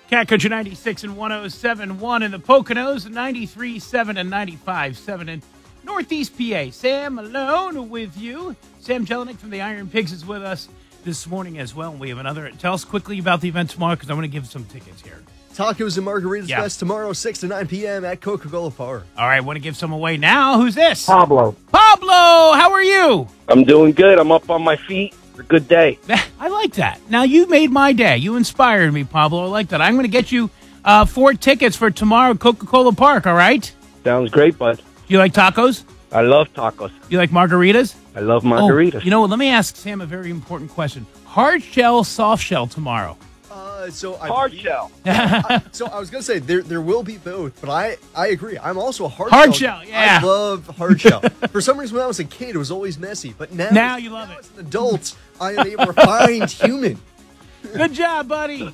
Cat Country 96 and 107.1 in the Poconos, 93.7 and 95.7 in Northeast PA. Sam Malone with you. Sam Jelinek from the Iron Pigs is with us this morning as well. We have another. Tell us quickly about the event tomorrow because I want to give some tickets here. Tacos and Margaritas Fest tomorrow, 6 to 9 p.m. at Coca-Cola Park. All right, I want to give some away now. Who's this? Pablo, how are you? I'm doing good. I'm up on my feet. It's a good day. I like that. Now, you made my day. You inspired me, Pablo. I like that. I'm going to get you 4 tickets for tomorrow at Coca-Cola Park, all right? Sounds great, bud. Do you like tacos? I love tacos. You like margaritas? I love margaritas. Oh, you know what? Let me ask Sam a very important question. Hard shell, soft shell tomorrow? Hard shell. So I was going to say, there will be both, but I agree. I'm also a hard shell. Yeah. I love hard shell. For some reason, when I was a kid, it was always messy, but now you love it. As an adult, I am a refined human. Good job, buddy.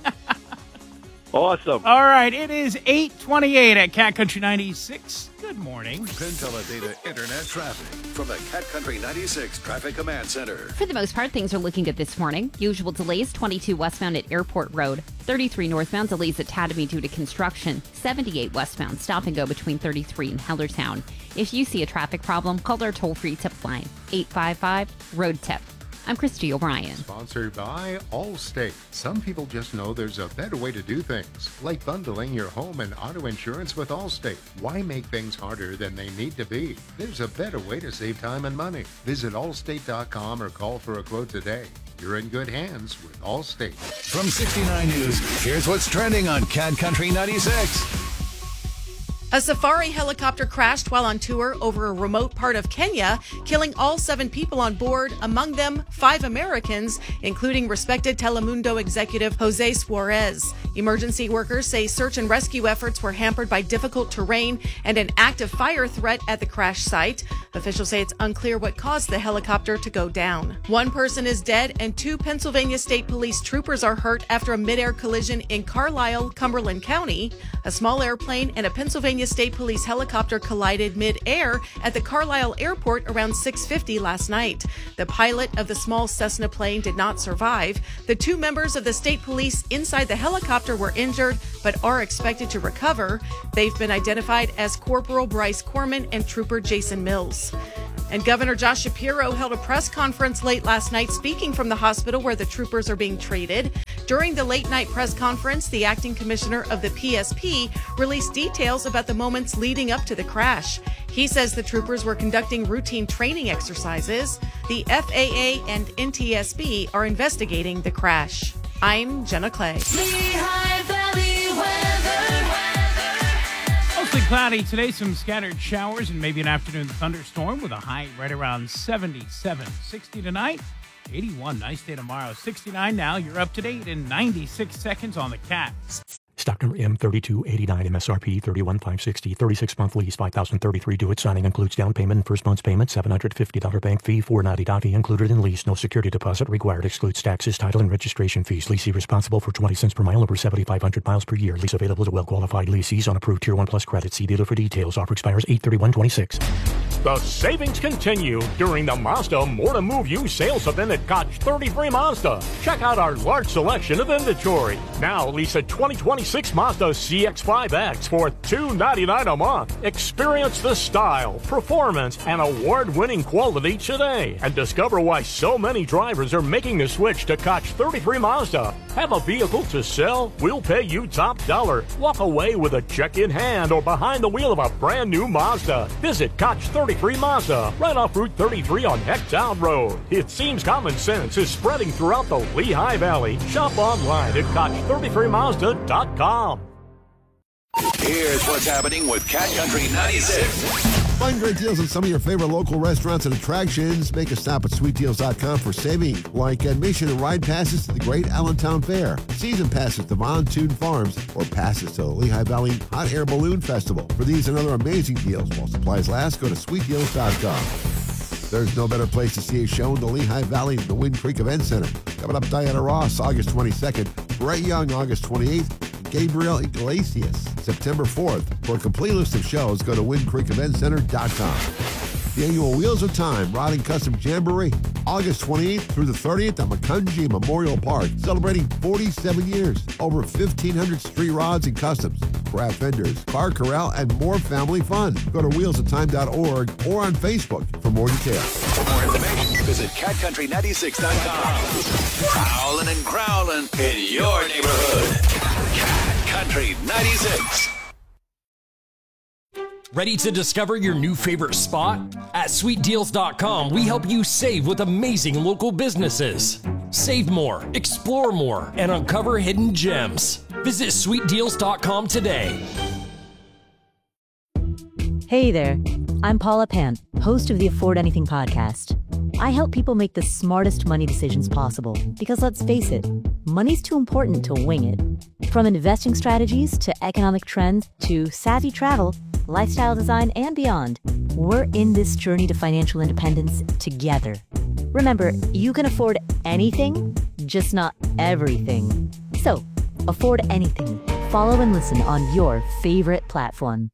Awesome. All right, it is 8:28 at Cat Country 96. Good morning. Penteledata Internet traffic from the Cat Country 96 Traffic Command Center. For the most part, things are looking good this morning. Usual delays, 22 westbound at Airport Road, 33 northbound delays at Tatamy due to construction, 78 westbound stop and go between 33 and Hellertown. If you see a traffic problem, call our toll-free tip line, 855-ROAD-TIP. I'm Christy O'Brien. Sponsored by Allstate. Some people just know there's a better way to do things, like bundling your home and auto insurance with Allstate. Why make things harder than they need to be? There's a better way to save time and money. Visit allstate.com or call for a quote today. You're in good hands with Allstate. From 69 News, here's what's trending on Cat Country 96. A safari helicopter crashed while on tour over a remote part of Kenya, killing all 7 people on board, among them 5 Americans, including respected Telemundo executive Jose Suarez. Emergency workers say search and rescue efforts were hampered by difficult terrain and an active fire threat at the crash site. Officials say it's unclear what caused the helicopter to go down. 1 person is dead and 2 Pennsylvania State Police troopers are hurt after a mid-air collision in Carlisle, Cumberland County. A small airplane and a Pennsylvania State Police helicopter collided mid-air at the Carlisle Airport around 6:50 last night. The pilot of the small Cessna plane did not survive. The 2 members of the state police inside the helicopter were injured but are expected to recover. They've been identified as Corporal Bryce Corman and Trooper Jason Mills. And Governor Josh Shapiro held a press conference late last night speaking from the hospital where the troopers are being treated. During the late-night press conference, the acting commissioner of the PSP released details about the moments leading up to the crash. He says the troopers were conducting routine training exercises. The FAA and NTSB are investigating the crash. I'm Jenna Clay. Lehigh Valley weather. Mostly cloudy today, some scattered showers and maybe an afternoon thunderstorm with a high right around 77. 60 tonight. 81, nice day tomorrow. 69 now. You're up to date in 96 seconds on the Cat. Stock number M3289, MSRP 31560, 36-month lease, 5033 due at signing, includes down payment and first month's payment, $750 bank fee, $490 fee included in lease, no security deposit required, excludes taxes, title, and registration fees. Leasee responsible for 20 cents per mile over 7,500 miles per year. Lease available to well-qualified leasees on approved Tier 1 Plus credit. See dealer for details. Offer expires 8/31/26. The savings continue during the Mazda More to Move You sales event at Koch 33 Mazda. Check out our large selection of inventory. Now lease a 2026 Mazda CX-5X for $299 a month. Experience the style, performance, and award-winning quality today. And discover why so many drivers are making the switch to Koch 33 Mazda. Have a vehicle to sell? We'll pay you top dollar. Walk away with a check in hand or behind the wheel of a brand new Mazda. Visit Koch 33 Mazda, right off Route 33 on Hecktown Road. It seems common sense is spreading throughout the Lehigh Valley. Shop online at Koch33Mazda.com. Here's what's happening with Cat Country 96. Find great deals at some of your favorite local restaurants and attractions. Make a stop at sweetdeals.com for saving, like admission and ride passes to the Great Allentown Fair, season passes to Von Thun Farms, or passes to the Lehigh Valley Hot Air Balloon Festival. For these and other amazing deals while supplies last, go to sweetdeals.com. There's no better place to see a show in the Lehigh Valley than the Wind Creek Event Center. Coming up, Diana Ross, August 22nd, Brett Young, August 28th, Gabriel Iglesias, September 4th. For a complete list of shows, go to windcreekeventcenter.com. the annual Wheels of Time Rod and Custom Jamboree, August 28th through the 30th at Macungie Memorial Park, celebrating 47 years. Over 1,500 street rods and customs, craft vendors, car corral, and more family fun. Go to wheelsoftime.org or on Facebook for more details. For more information, visit catcountry96.com. Prowling and growling in your neighborhood. Cat Country 96. Ready to discover your new favorite spot? At sweetdeals.com, we help you save with amazing local businesses. Save more, explore more, and uncover hidden gems. Visit sweetdeals.com today. Hey there, I'm Paula Pant, host of the Afford Anything podcast. I help people make the smartest money decisions possible because, let's face it, money's too important to wing it. From investing strategies to economic trends to savvy travel, lifestyle design, and beyond, we're in this journey to financial independence together. Remember, you can afford anything, just not everything. So, afford anything. Follow and listen on your favorite platform.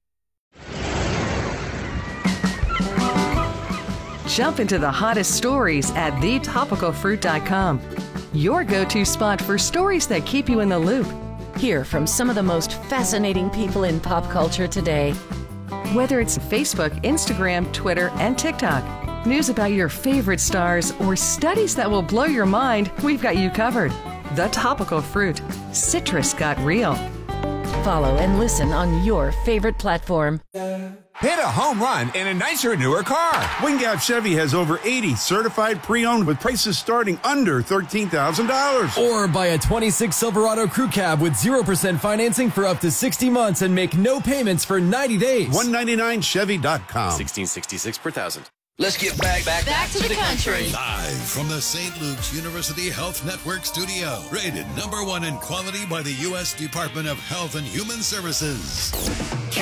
Jump into the hottest stories at thetopicalfruit.com. Your go-to spot for stories that keep you in the loop. Hear from some of the most fascinating people in pop culture today. Whether it's Facebook, Instagram, Twitter, and TikTok, news about your favorite stars, or studies that will blow your mind, we've got you covered. The Topical Fruit. Citrus got real. Follow and listen on your favorite platform. Hit a home run in a nicer, newer car. Wingate Chevy has over 80 certified pre-owned with prices starting under $13,000. Or buy a 26 Silverado Crew Cab with 0% financing for up to 60 months and make no payments for 90 days. $199Chevy.com. $16.66 per thousand. Let's get back to the country. Live from the St. Luke's University Health Network studio. Rated #1 in quality by the U.S. Department of Health and Human Services.